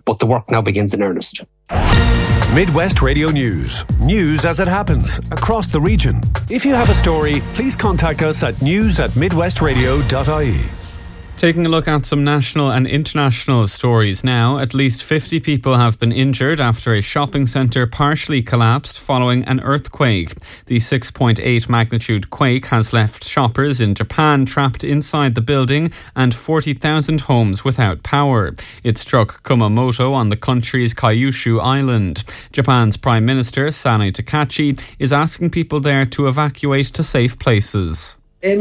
but the work now begins in earnest. Midwest Radio News. News as it happens across the region. If you have a story, please contact us at news@midwestradio.ie. Taking a look at some national and international stories now. At least 50 people have been injured after a shopping centre partially collapsed following an earthquake. The 6.8 magnitude quake has left shoppers in Japan trapped inside the building and 40,000 homes without power. It struck Kumamoto on the country's Kyushu island. Japan's Prime Minister Sanae Takachi is asking people there to evacuate to safe places.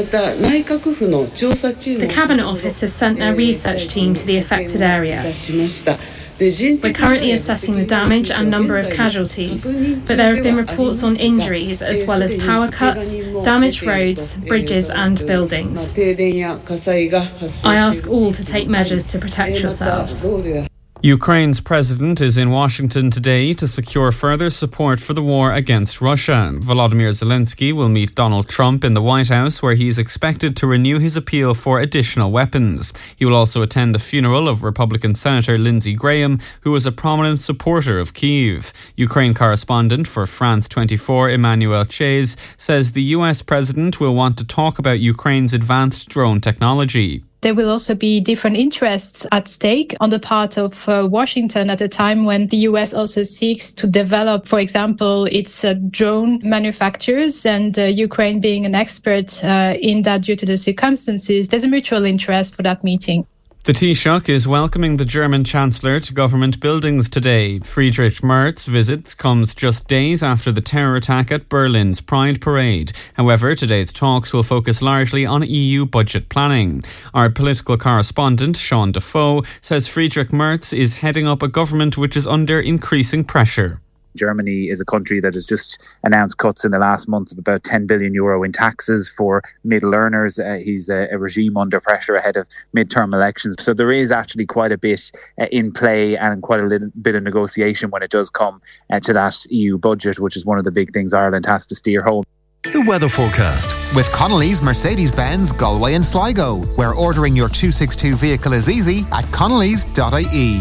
The Cabinet Office has sent their research team to the affected area. We're currently assessing the damage and number of casualties, but there have been reports on injuries as well as power cuts, damaged roads, bridges and buildings. I ask all to take measures to protect yourselves. Ukraine's president is in Washington today to secure further support for the war against Russia. Volodymyr Zelensky will meet Donald Trump in the White House, where he is expected to renew his appeal for additional weapons. He will also attend the funeral of Republican Senator Lindsey Graham, who was a prominent supporter of Kyiv. Ukraine correspondent for France 24, Emmanuel Chase, says the US president will want to talk about Ukraine's advanced drone technology. There will also be different interests at stake on the part of Washington at a time when the US also seeks to develop, for example, its drone manufacturers, and Ukraine being an expert in that due to the circumstances. There's a mutual interest for that meeting. The Taoiseach is welcoming the German Chancellor to government buildings today. Friedrich Merz's visit comes just days after the terror attack at Berlin's Pride Parade. However, today's talks will focus largely on EU budget planning. Our political correspondent, Sean Defoe, says Friedrich Merz is heading up a government which is under increasing pressure. Germany is a country that has just announced cuts in the last month of about €10 billion in taxes for middle earners. He's a regime under pressure ahead of midterm elections. So there is actually quite a bit in play and quite a little bit of negotiation when it does come to that EU budget, which is one of the big things Ireland has to steer home. The weather forecast. With Connolly's Mercedes-Benz, Galway and Sligo, where ordering your 262 vehicle is easy at connellys.ie.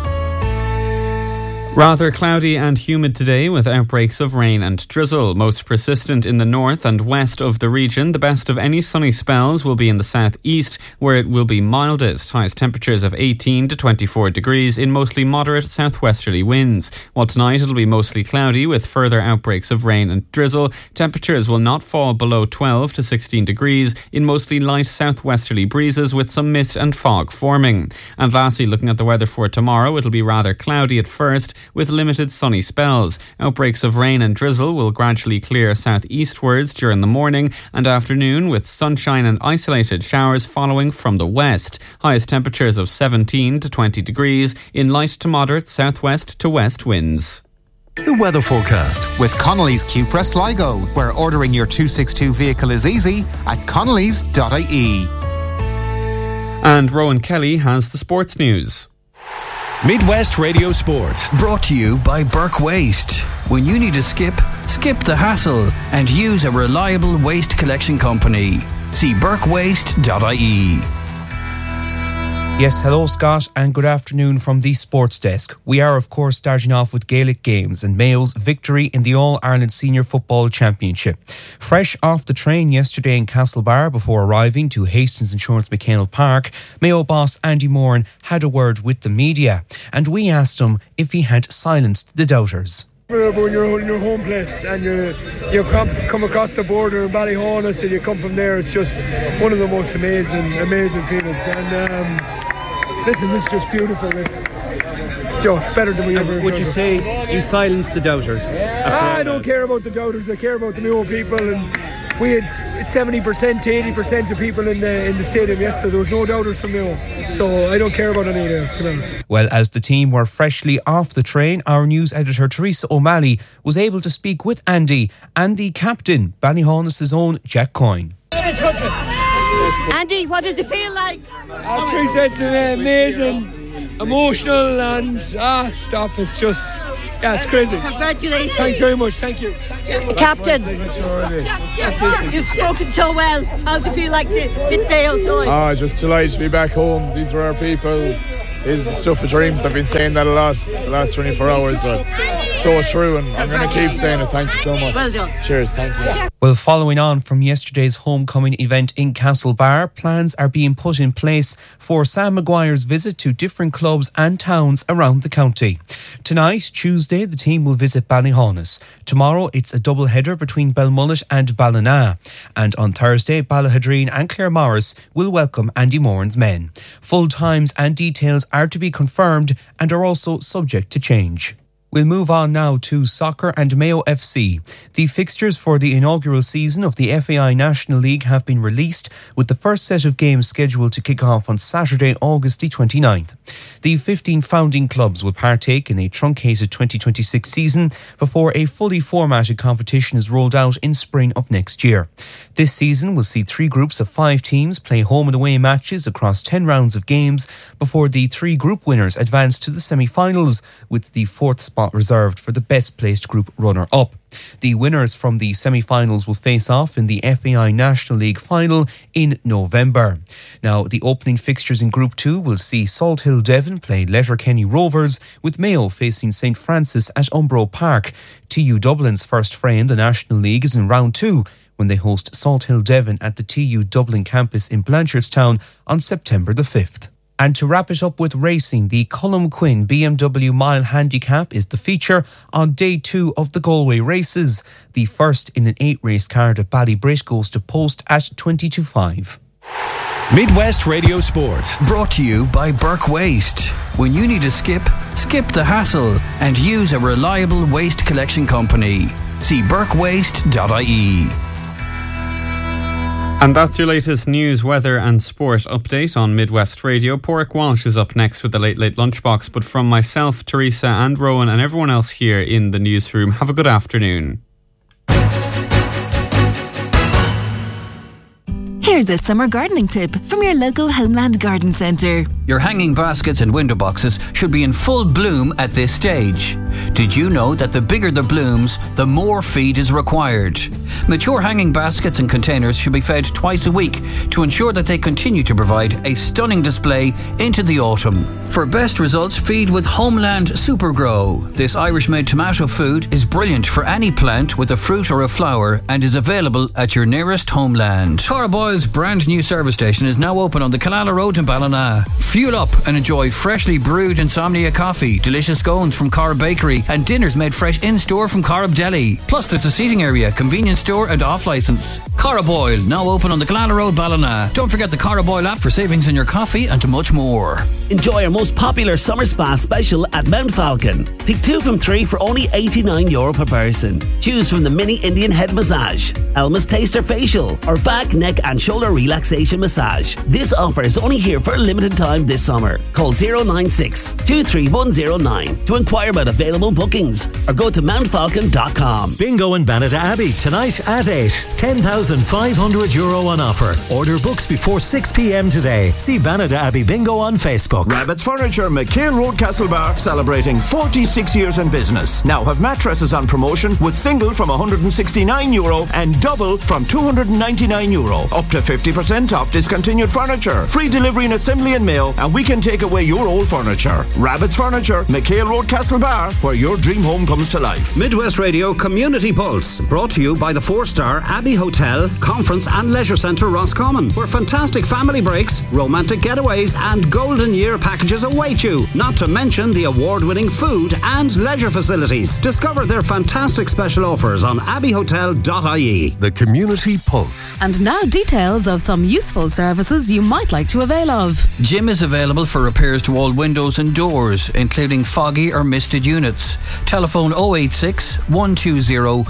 Rather cloudy and humid today with outbreaks of rain and drizzle. Most persistent in the north and west of the region. The best of any sunny spells will be in the southeast, where it will be mildest. Highest temperatures of 18 to 24 degrees in mostly moderate southwesterly winds. While tonight it'll be mostly cloudy with further outbreaks of rain and drizzle. Temperatures will not fall below 12 to 16 degrees in mostly light southwesterly breezes with some mist and fog forming. And lastly, looking at the weather for tomorrow, it'll be rather cloudy at first, with limited sunny spells. Outbreaks of rain and drizzle will gradually clear southeastwards during the morning and afternoon, with sunshine and isolated showers following from the west. Highest temperatures of 17 to 20 degrees in light to moderate southwest to west winds. The weather forecast. With Connolly's Cupra Sligo, where ordering your 262 vehicle is easy at connellys.ie. And Rowan Kelly has the sports news. Midwest Radio Sport, brought to you by Burke Waste. When you need a skip the hassle and use a reliable waste collection company. See burkewaste.ie. Yes, hello Scott and good afternoon from the Sports Desk. We are of course starting off with Gaelic Games and Mayo's victory in the All-Ireland Senior Football Championship. Fresh off the train yesterday in Castlebar before arriving to Hastings Insurance McHale Park, Mayo boss Andy Moran had a word with the media and we asked him if he had silenced the doubters. When you're in your home place and you come across the border in Ballyhonus and you come from there, it's just one of the most amazing feelings. And listen, this is just beautiful. It's better than we ever. Would you say you silenced the doubters? I don't care about the doubters. I care about the Mayo people. And we had 70% to 80% of people in the stadium yesterday. There was no doubters from Mayo. So I don't care about anyone else, to be honest. Well, as the team were freshly off the train, our news editor Teresa O'Malley was able to speak with Andy and the captain, Ballyhonus' own Jack Coyne. Andy, what does it feel like? Teresa, it's amazing. Emotional and it's just it's crazy. Congratulations. Thanks very much, thank you. Captain, you've spoken so well. How's it feel like to hit Mayo so? Just delighted to be back home. These are our people. this is the stuff of dreams. I've been saying that a lot the last 24 hours, but so true, and I'm going to keep saying it. Thank you so much. Well done. Cheers, thank you. Well, following on from yesterday's homecoming event in Castlebar, plans are being put in place for Sam Maguire's visit to different clubs and towns around the county. Tonight, Tuesday, the team will visit Ballyhaunis. Tomorrow, it's a double header between Belmullet and Ballina. And on Thursday, Ballahadreen and Claremorris will welcome Andy Moran's men. Full times and details are to be confirmed and are also subject to change. We'll move on now to soccer and Mayo FC. The fixtures for the inaugural season of the FAI National League have been released, with the first set of games scheduled to kick off on Saturday, August the 29th. The 15 founding clubs will partake in a truncated 2026 season before a fully formatted competition is rolled out in spring of next year. This season will see 3 groups of 5 teams play home and away matches across 10 rounds of games before the 3 group winners advance to the semi-finals, with the 4th spot reserved for the best placed group runner-up. The winners from the semi-finals will face off in the FAI National League final in November. Now, the opening fixtures in Group 2 will see Salt Hill Devon play Letterkenny Rovers, with Mayo facing St Francis at Umbro Park. TU Dublin's first fray in the National League is in round 2, when they host Salt Hill Devon at the TU Dublin campus in Blanchardstown on September the 5th. And to wrap it up with racing, the Colm Quinn BMW Mile Handicap is the feature on day 2 of the Galway races. The first in an 8-race card at Ballybrit goes to post at 20:5. Midwest Radio Sport, brought to you by Burke Waste. When you need a skip, skip the hassle and use a reliable waste collection company. See burkewaste.ie. And that's your latest news, weather and sport update on Midwest Radio. Porrick Walsh is up next with the Late Late Lunchbox. But from myself, Teresa and Rowan and everyone else here in the newsroom, have a good afternoon. Here's a summer gardening tip from your local Homeland Garden Centre. Your hanging baskets and window boxes should be in full bloom at this stage. Did you know that the bigger the blooms, the more feed is required? Mature hanging baskets and containers should be fed twice a week to ensure that they continue to provide a stunning display into the autumn. For best results, feed with Homeland Supergrow. This Irish-made tomato food is brilliant for any plant with a fruit or a flower and is available at your nearest Homeland. Caraboyle's brand new service station is now open on the Killala Road in Ballina. Fuel up and enjoy freshly brewed Insomnia coffee, delicious scones from Corrib Bakery and dinners made fresh in-store from Corrib Deli. Plus there's a seating area, convenience store and off-licence. Caraboyle, now open on the Killala Road, Ballina. Don't forget the Caraboyle app for savings in your coffee and much more. Enjoy our most popular summer spa special at Mount Falcon. Pick 2 from 3 for only €89 per person. Choose from the mini Indian head massage, Elma's Taster facial, or back, neck and shoulder relaxation massage. This offer is only here for a limited time this summer. Call 096 23109 to inquire about available bookings or go to mountfalcon.com. Bingo in Banata Abbey tonight at 8. €10,500 on offer. Order books before 6 p.m. today. See Banata Abbey Bingo on Facebook. Rabbit's Furniture, McHale Road, Castlebar, celebrating 46 years in business. Now have mattresses on promotion with single from €169 and double from €299. Up to 50% off discontinued furniture. Free delivery and assembly and mail, and we can take away your old furniture. Rabbit's Furniture, McHale Road, Castlebar, where your dream home comes to life. Midwest Radio Community Pulse, brought to you by the 4-star Abbey Hotel, Conference and Leisure Centre Roscommon, where fantastic family breaks, romantic getaways and golden year packages await you, not to mention the award-winning food and leisure facilities. Discover their fantastic special offers on abbeyhotel.ie. The Community Pulse. And now details of some useful services you might like to avail of. Jim is available for repairs to all windows and doors, including foggy or misted units. Telephone 086 120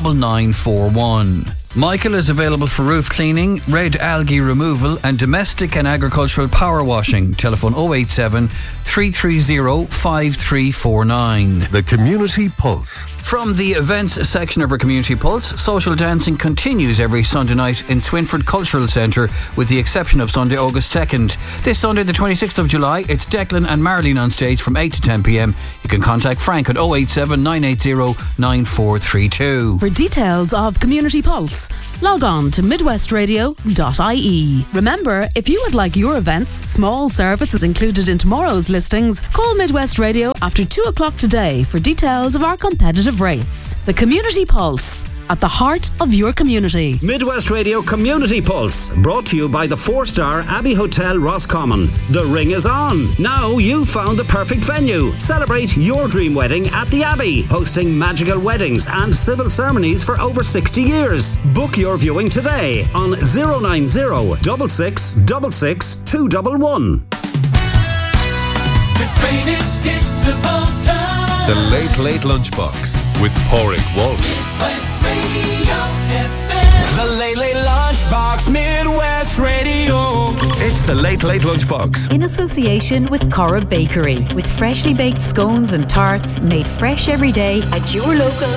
9941. Michael is available for roof cleaning, red algae removal and domestic and agricultural power washing. Telephone 087 330 5349. The Community Pulse. From the events section of our Community Pulse, social dancing continues every Sunday night in Swinford Cultural Centre, with the exception of Sunday, August 2nd. This Sunday, the 26th of July, it's Declan and Marlene on stage from 8 to 10 p.m. You can contact Frank at 087 980 9432. For details of Community Pulse, log on to midwestradio.ie. Remember, if you would like your events, small services included in tomorrow's listings, call Midwest Radio after 2 o'clock today for details of our competitive rates. The Community Pulse, at the heart of your community. Midwest Radio Community Pulse, brought to you by the 4-star Abbey Hotel Roscommon. The ring is on. Now you've found the perfect venue. Celebrate your dream wedding at the Abbey, hosting magical weddings and civil ceremonies for over 60 years. Book your viewing today on 090 6666 211. The greatest hits of all time. The Late Late Lunchbox with Pádraig Walsh. The Late Late Lunchbox, Midwest Radio. It's the Late Late Lunchbox. In association with Corra Bakery, with freshly baked scones and tarts made fresh every day at your local